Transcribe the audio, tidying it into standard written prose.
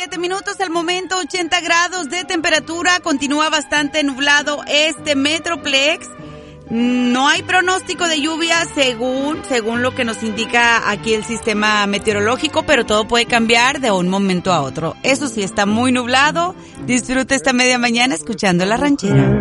7 al momento, 80 grados de temperatura, continúa bastante nublado este Metroplex. No hay pronóstico de lluvia según lo que nos indica aquí el sistema meteorológico, pero todo puede cambiar de un momento a otro. Eso sí, está muy nublado. Disfruta esta media mañana escuchando La Ranchera.